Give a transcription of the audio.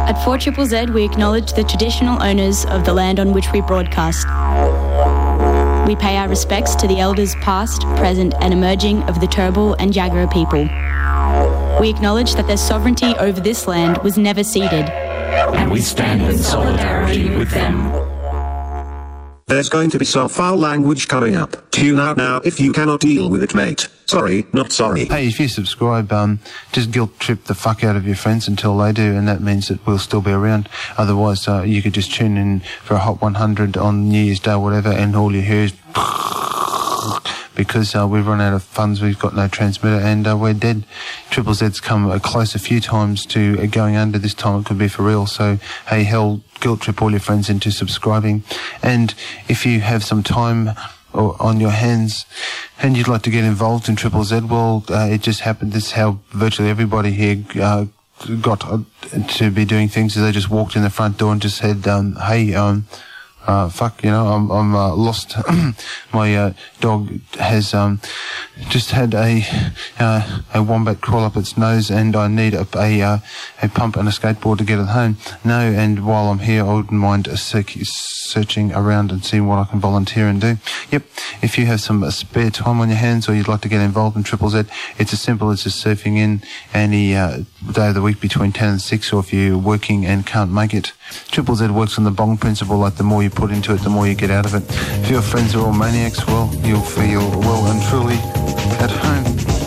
At 4ZZZ, we acknowledge the traditional owners of the land on which we broadcast. We pay our respects to the elders past, present and emerging of the Turrbal and Jagera people. We acknowledge that their sovereignty over this land was never ceded. And we stand in solidarity with them. There's going to be some foul language coming up. Tune out now if you cannot deal with it, mate. Sorry, not sorry. Hey, if you subscribe, just guilt trip the fuck out of your friends until they do, and that means that we'll still be around. Otherwise, you could just tune in for a Hot 100 on New Year's Day or whatever, and all you hear is because we've run out of funds, we've got no transmitter, and we're dead. Triple Z's come close a few times to going under. This time it could be for real. So, hey, hell, guilt trip all your friends into subscribing. And if you have some time on your hands and you'd like to get involved in Triple Z, well, it just happened. This is how virtually everybody here got to be doing things. They just walked in the front door and just said, hey, fuck, you know, I'm lost. My dog has just had a wombat crawl up its nose, and I need a pump and a skateboard to get it home. No, and while I'm here, I wouldn't mind searching around and seeing what I can volunteer and do. Yep, if you have some spare time on your hands, or you'd like to get involved in Triple Z, it's as simple as just surfing in any day of the week between 10 and 6, or if you're working and can't make it. Triple Z works on the bong principle, like the more you put into it, the more you get out of it. If your friends are all maniacs, well, you'll feel well and truly at home.